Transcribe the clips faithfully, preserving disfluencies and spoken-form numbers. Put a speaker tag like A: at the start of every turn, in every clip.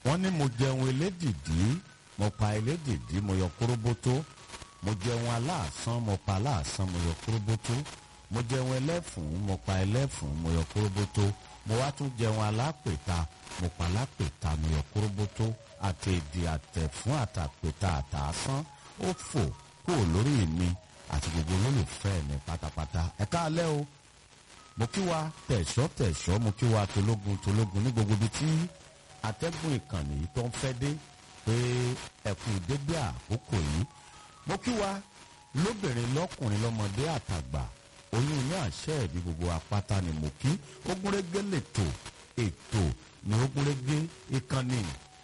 A: wọ́n ní mo jẹun elédìdí mo pa elédìdí mo yọ kóróbótó mo jẹun aláàsán mo pa aláàsán mo yọ kóróbótó mo jẹun ẹlẹ́fùn mo pa ẹlẹ́fùn mo yọ kóróbótó mo wá tún jẹun alápèta mo pa alápèta mo yọ kóróbótó àtẹ̀dì àtẹ̀fún àtàpèta àtàásán ó fò kúrò lórí mi àti gbogbo olólùfẹ́ mi pátápátá ẹ káalẹ́ o mo kí wa tẹ̀sọ́ tẹ̀sọ́ mo kí wa tológun tológun ní gbogbo ibi tí atẹ́gùn ìkànnì tó ń fẹ́ dé pé ẹkùn dédé àkókò yìí mo kí wa lóbìnrin lọ́kùnrin lọ́mọdé àtàgbà oyún ní àṣẹ ìbí gbogbo apáta ni mo kí ogúnrégé lètò ètò ní ogúnrégé ìkànnì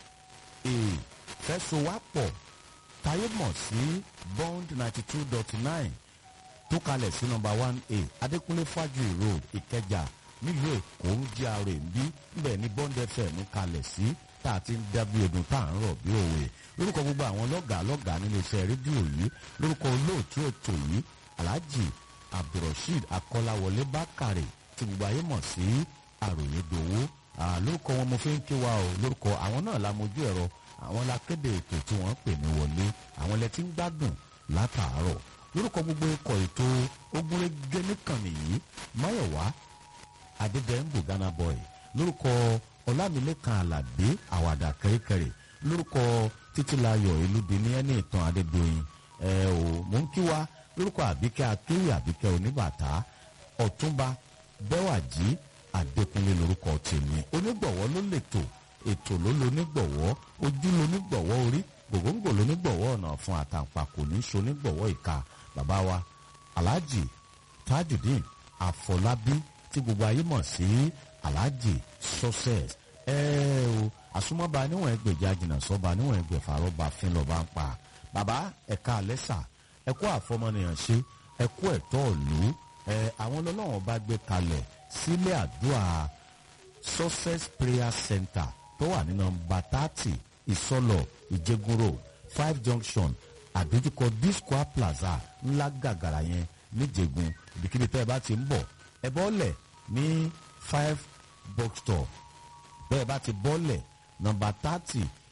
A: ìfẹsowápọ̀ táyé mọ̀ sí bond ninety two dot nine tó kalẹ̀ sí nọ́mbà one a adékúnlé fájuyì road ìkẹjà nílùú èkó ń jí ara ẹ̀ ń bí níbẹ̀ ní bond fm kalẹ̀ sí tá a ti ń dábí ẹdun tá à ń rọ̀ bí òwe lórúkọ gbogbo àwọn lọ́gàá lọ́gàá nílé iṣẹ́ rédíò yìí lórúkọ olóòtú ètò yìí alhaji abdulrasheed akọ́láwọlé bákàrè tí gbogbo ayé mọ̀ sí àròyé dòwó lórúkọ wọn mo fi ń kí wa o lórúkọ àwọn náà la mojú ẹ̀rọ àwọn la kéde ètò tí wọ́n pè mí wọlé àwọn lẹ ti ń gbádùn látàárọ̀ lórúkọ gbogbo ikọ̀ ètò ogúnrégé nìkànnì yìí máyọ̀wá adédèmbù ghana boy lórúkọ ọlámilékan àlàdé àwàdà kẹrẹkẹrẹ lórúkọ títílayọ̀ elúdi ní ẹni ìtàn adédọ̀yìn ẹ ò mò ń kí wa lórúkọ àbíkẹ́ akéwì àbíkẹ́ oníbàtà ọ̀túnba bẹ́wàjì adékúnlé lórúkọ tèmi onígbọ̀wọ́ ló lètò ètò ló lonígbọ̀wọ́ ojú lonígbọ̀wọ́ orí gògóńgò lonígbọ̀wọ́ ọ̀nà fún àtàǹpàkò ní sonígbọ̀wọ́ ìka bàbá wa alhaji tajudeen àfọlábí tí gbogbo ayé mọ̀ sí alhaji success ẹ o àsomọ́ba níwọ̀n ẹgbẹ̀já jìnnà sọ́ba níwọ̀n ẹgbẹ̀fà rọ́ba fín lọ́ba ń pa bàbá ẹ̀ka àlẹ́sà ẹ̀kọ́ àfọmọnìyàn ṣe ẹ̀kọ́ ẹ̀tọ́ ìlú ẹ̀ àwọn ọlọ́wọ́n bá gbé kalẹ̀ sílé àdúrà success prayer center tó wà ní nọ́mbà thirty ìsọlọ ìjẹgun road five junction àdójúkọ disco plaza ńlá gàgàrà yẹn níjẹgun ibikíbi tẹ́ ẹ bá ti ń bọ̀ ẹ bọ́lẹ̀ ní five box store bẹ́ẹ̀ bá ti bọ́lẹ̀ nọ́mbà thirty